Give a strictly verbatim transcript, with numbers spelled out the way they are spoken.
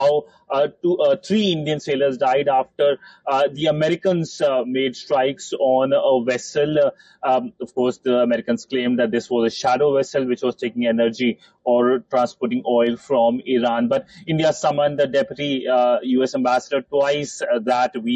how uh, two, uh, three Indian sailors died after uh, the Americans uh, made strikes on a vessel. Uh, um, of course, the Americans claimed that this was a shadow vessel which was taking energy or transporting oil from Iran. But India summoned the deputy uh, U S ambassador twice uh, that week.